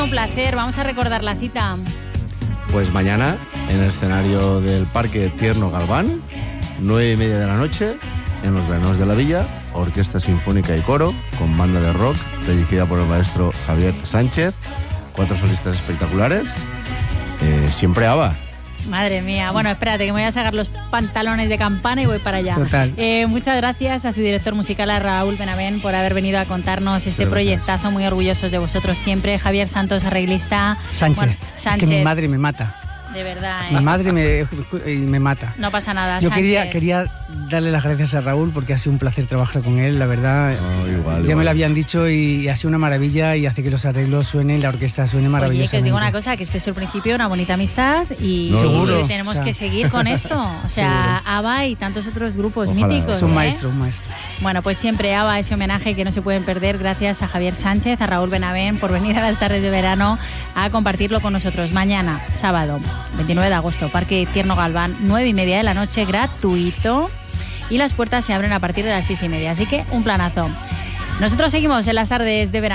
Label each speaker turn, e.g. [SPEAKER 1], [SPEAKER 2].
[SPEAKER 1] Un placer, vamos a recordar la cita.
[SPEAKER 2] Pues mañana, en el escenario del Parque Tierno Galván, 9:30 de la noche, en los Veranos de la Villa, Orquesta Sinfónica y Coro, con banda de rock, dirigida por el maestro Javier Sánchez, 4 solistas espectaculares, siempre ABBA.
[SPEAKER 1] Madre mía, bueno, espérate que me voy a sacar los pantalones de campana y voy para allá.
[SPEAKER 3] Total.
[SPEAKER 1] Muchas gracias a su director musical, a Raúl Benavent, por haber venido a contarnos este proyectazo, muy orgullosos de vosotros siempre. Javier Santos, arreglista.
[SPEAKER 3] Sánchez,
[SPEAKER 1] Bueno, Sánchez.
[SPEAKER 3] que mi madre me mata.
[SPEAKER 1] De verdad,
[SPEAKER 3] Mi madre me mata.
[SPEAKER 1] No pasa nada,
[SPEAKER 3] Yo
[SPEAKER 1] Sánchez.
[SPEAKER 3] quería darle las gracias a Raúl porque ha sido un placer trabajar con él, la verdad. Ya me lo habían dicho y ha sido una maravilla y hace que los arreglos suenen, la orquesta suene maravillosamente.
[SPEAKER 1] Oye, que os digo una cosa, que este es el principio de una bonita amistad y
[SPEAKER 3] Seguro.
[SPEAKER 1] tenemos que seguir con esto. O sea, ABBA y tantos otros grupos míticos.
[SPEAKER 3] Es un maestro, un maestro.
[SPEAKER 1] Bueno, pues siempre ABBA, ese homenaje que no se pueden perder. Gracias a Javier Sánchez, a Raúl Benavent por venir a las tardes de verano a compartirlo con nosotros. Mañana, sábado, 29 de agosto, Parque Tierno Galván, 9:30 de la noche, gratuito. Y las puertas se abren a partir de las 6:30. Así que un planazo. Nosotros seguimos en las tardes de verano.